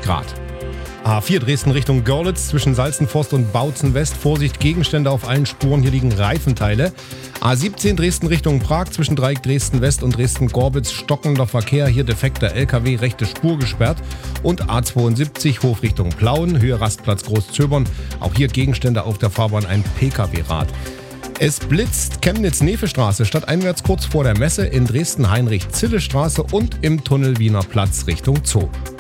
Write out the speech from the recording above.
Grad. A4 Dresden Richtung Görlitz zwischen Salzenforst und Bautzen West. Vorsicht, Gegenstände auf allen Spuren, hier liegen Reifenteile. A17 Dresden Richtung Prag zwischen Dreieck Dresden West und Dresden-Gorbitz. Stockender Verkehr, hier defekter LKW, rechte Spur gesperrt. Und A72 Hof Richtung Plauen, Höhe Rastplatz Großzöbern. Auch hier Gegenstände auf der Fahrbahn, ein Pkw-Rad. Es blitzt Chemnitz-Nefe-Straße stadteinwärts kurz vor der Messe, in Dresden Heinrich-Zille-Straße und im Tunnel Wiener Platz Richtung Zoo.